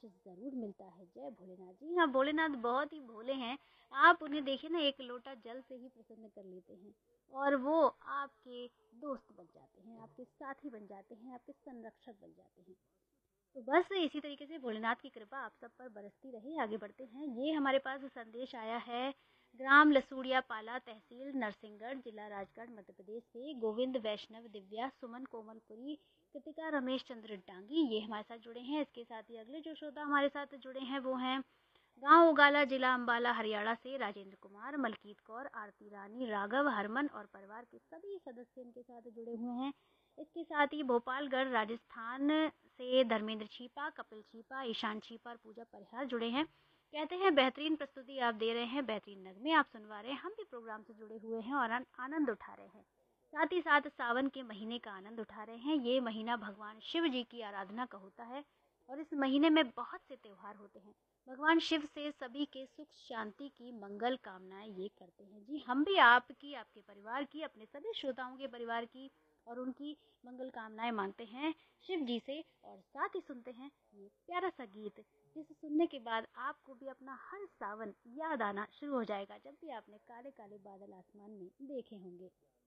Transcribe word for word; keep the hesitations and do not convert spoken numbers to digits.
कुछ ज़रूर मिलता है। जय भोलेनाथ। जी हाँ, भोलेनाथ बहुत ही भोले हैं। आप उन्हें देखिए ना, एक लोटा जल से ही प्रसन्न कर लेते हैं और वो आपके दोस्त बन जाते हैं, आपके साथी बन जाते हैं, आपके संरक्षक बन जाते हैं। तो बस इसी तरीके से भोलेनाथ की कृपा आप सब पर बरसती रहे। आगे बढ़ते हैं। ये हमारे पास संदेश आया है ग्राम लसूड़िया पाला, तहसील नरसिंहगढ़, जिला राजगढ़, मध्य प्रदेश से गोविंद, वैष्णव, दिव्या, सुमन, कोमलपुरी, कृतिका, रमेश चंद्र डांगी, ये हमारे साथ जुड़े हैं। इसके साथ ही अगले जो श्रोता हमारे साथ जुड़े हैं वो हैं गांव उगाला, जिला अम्बाला, हरियाणा से राजेंद्र कुमार, मलकीत कौर, आरती रानी, राघव, हरमन और परिवार के सभी सदस्य इनके साथ जुड़े हुए हैं। इसके साथ ही भोपालगढ़, राजस्थान से धर्मेंद्र छीपा, कपिल छीपा, ईशान छीपा और पूजा परिहार जुड़े हैं। कहते हैं बेहतरीन प्रस्तुति आप दे रहे हैं, बेहतरीन नगमे आप सुनवा रहे हैं, हम भी प्रोग्राम से जुड़े हुए हैं और आनंद उठा रहे हैं। साथ ही साथ सावन के महीने का आनंद उठा रहे हैं। ये महीना भगवान शिव जी की आराधना का होता है और इस महीने में बहुत से त्यौहार होते हैं। भगवान शिव से सभी के सुख शांति की मंगल कामनाएं ये करते हैं। जी, हम भी आपकी, आपके परिवार की, अपने सभी श्रोताओं के परिवार की और उनकी मंगल कामनाएं मांगते हैं शिव जी से। और साथ ही सुनते हैं ये प्यारा सा गीत, जिसे सुनने के बाद आपको भी अपना हर सावन याद आना शुरू हो जाएगा, जब भी आपने काले काले बादल आसमान में देखे होंगे।